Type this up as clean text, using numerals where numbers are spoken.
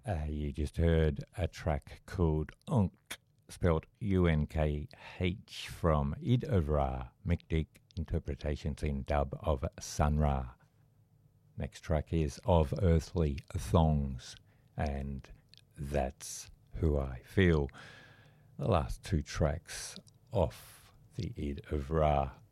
You just heard a track called Unk, spelled UNKH, from Id of Ra, Mikdik interpretations in dub of Sun Ra. Next track is Of Earthly Thongs, and That's Who I Feel. The last two tracks off the Id of Ra